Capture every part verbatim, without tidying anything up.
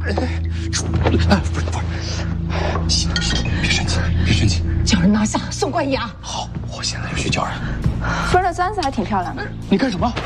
哎，不是不是，息怒息怒，别生气，别生气， 叫人拿下，送官衙。 好，我现在就去叫人。 夫人的簪子还挺漂亮的。 你干什么？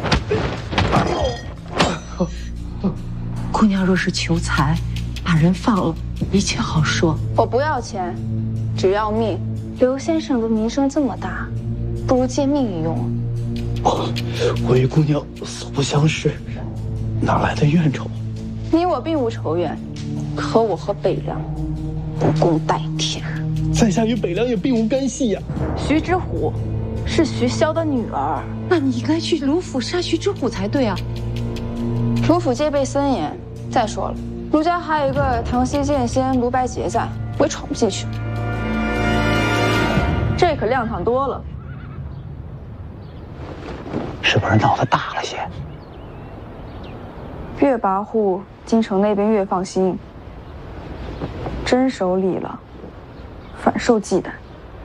姑娘若是求财，把人放了，一切好说。 我不要钱，只要命。刘先生的名声这么大，不如借命一用。 我我与姑娘素不相识，哪来的怨仇？ 你我并无仇怨，可我和北凉不共戴天。 在下与北凉也并无干系呀、 啊。徐之虎是徐骁的女儿， 那你应该去卢府杀徐之虎才对啊。 卢府戒备森严，再说了，卢家还有一个唐西剑仙卢白洁在，我也闯不进去。这可亮堂多了。 是不是闹得大了些？ 越跋扈，京城那边越放心。真守礼了，反受忌惮。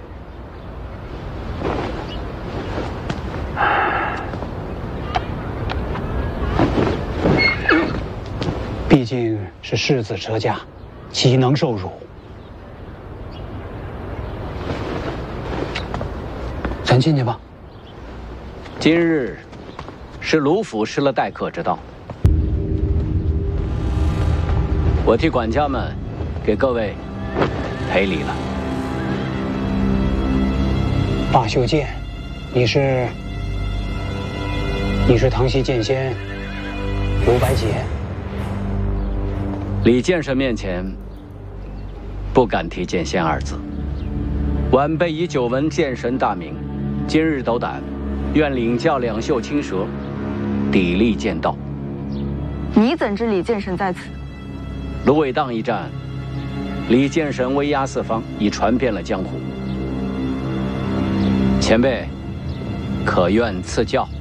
毕竟是世子哲家，岂能受辱？咱进去吧。 今日是卢府失了待客之道，我替管家们给各位赔礼了。 罢休剑，你是你是唐西剑仙卢白洁。 李剑神面前不敢提剑仙二字，晚辈已久闻剑神大名，今日斗胆，愿领教两袖青蛇，砥砺剑道。 你怎知李剑神在此？ 芦苇荡一战，李剑神威压四方，已传遍了江湖。前辈可愿赐教？